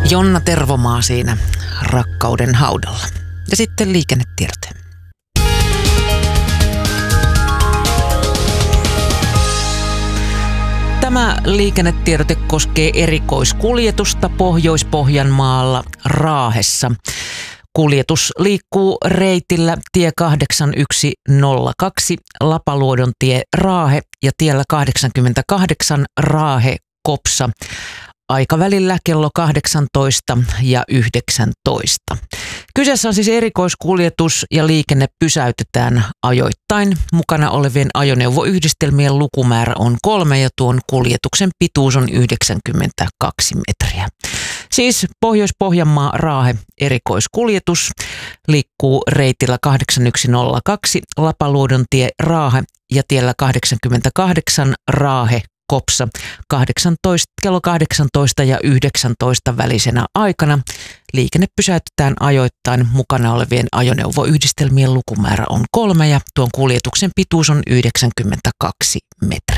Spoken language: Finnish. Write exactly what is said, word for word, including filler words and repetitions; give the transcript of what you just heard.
Jonna Tervomaa siinä rakkauden haudalla. Ja sitten liikennetiedote. Tämä liikennetiedote koskee erikoiskuljetusta Pohjois-Pohjanmaalla Raahessa. Kuljetus liikkuu reitillä tie kahdeksan yksi nolla kaksi Lapaluodon tie Raahe ja tiellä kahdeksankymmentäkahdeksan Raahe Kopsa. Aikavälillä kello kahdeksantoista ja yhdeksäntoista. Kyseessä on siis erikoiskuljetus ja liikenne pysäytetään ajoittain. Mukana olevien ajoneuvoyhdistelmien lukumäärä on kolme ja tuon kuljetuksen pituus on yhdeksänkymmentäkaksi metriä. Siis Pohjois-Pohjanmaa Raahe erikoiskuljetus liikkuu reitillä kahdeksan yksi nolla kaksi Lapaluodon tie Raahe ja tiellä kahdeksankymmentäkahdeksan Raahe Kopsa kahdeksantoista, kello kahdeksantoista ja yhdeksäntoista välisenä aikana. Liikenne pysäytetään ajoittain. Mukana olevien ajoneuvoyhdistelmien lukumäärä on kolme ja tuon kuljetuksen pituus on yhdeksänkymmentäkaksi metriä.